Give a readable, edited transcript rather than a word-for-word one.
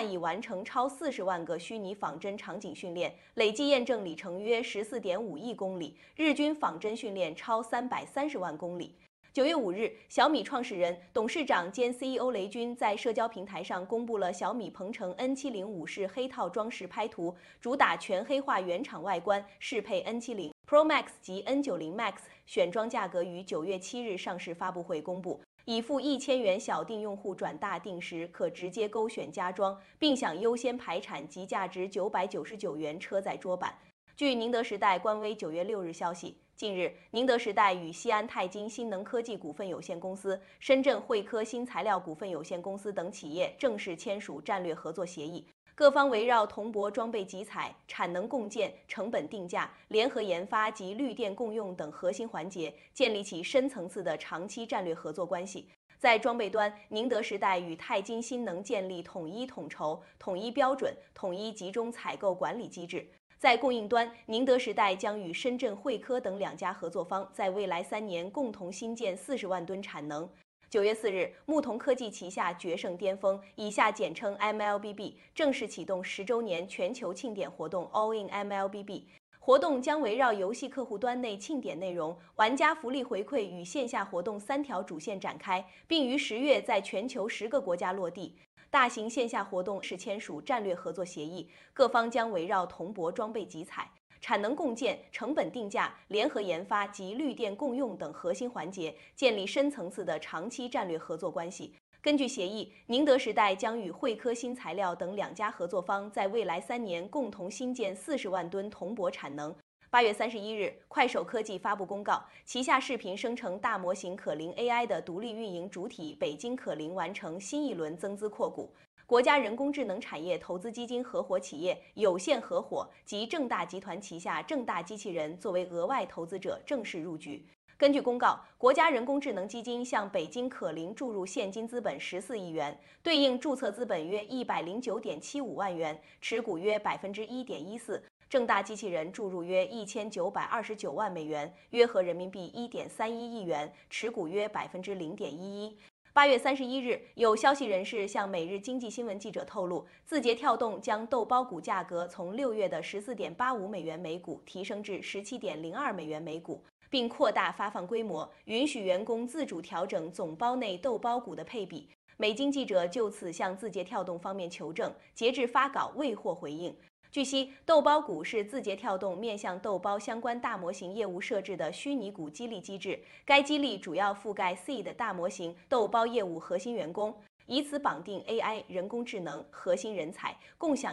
段已完成超40万个虚拟仿真场景训练，累计验证里程约14.5亿公里，日均仿真训练超330万公里。9月5日，小米创始人、董事长兼 CEO 雷军在社交平台上公布了小米鹏程 N70 武士黑套装饰拍图，主打全黑化原厂外观，适配 N70 Pro Max 及 N90 Max， 选装价格于9月7日上市发布会公布。已付1000元小定用户转大定时，可直接勾选加装，并享优先排产及价值999元车载桌板。据宁德时代官微9月6日消息，近日，宁德时代与西安泰金新能科技股份有限公司、深圳汇科新材料股份有限公司等企业正式签署战略合作协议。各方围绕铜箔装备集采、产能共建、成本定价、联合研发及绿电共用等核心环节，建立起深层次的长期战略合作关系。在装备端，宁德时代与泰金新能建立统一统筹、统一标准、统一集中采购管理机制。在供应端，宁德时代将与深圳汇科等2家合作方，在未来3年共同新建40万吨产能。9月4日，牧童科技旗下决胜巅峰（以下简称 MLBB） 正式启动10周年全球庆典活动 All in MLBB。活动将围绕游戏客户端内庆典内容、玩家福利回馈与线下活动3条主线展开，并于10月在全球10个国家落地。大型线下活动是签署战略合作协议，各方将围绕铜箔装备集采、产能共建、成本定价、联合研发及绿电共用等核心环节，建立深层次的长期战略合作关系。根据协议，宁德时代将与汇科新材料等2家合作方，在未来3年共同新建40万吨铜箔产能。8月31日，快手科技发布公告，旗下视频生成大模型可伶 AI 的独立运营主体北京可伶完成新一轮增资扩股。国家人工智能产业投资基金合伙企业有限合伙及正大集团旗下正大机器人作为额外投资者正式入局。根据公告，国家人工智能基金向北京可伶注入现金资本14亿元，对应注册资本约109.75万元，持股约1.14%。正大机器人注入约1929万美元，约合人民币1.31亿元，持股约0.11%。8月31日，有消息人士向每日经济新闻记者透露，字节跳动将豆包股价格从6月的14.85美元每股提升至17.02美元每股，并扩大发放规模，允许员工自主调整总包内豆包股的配比。美经记者就此向字节跳动方面求证，截至发稿未获回应。据悉，豆包股是字节跳动面向豆包相关大模型业务设置的虚拟股激励机制，该激励主要覆盖 Seed 大模型豆包业务核心员工，以此绑定 AI 人工智能核心人才，共享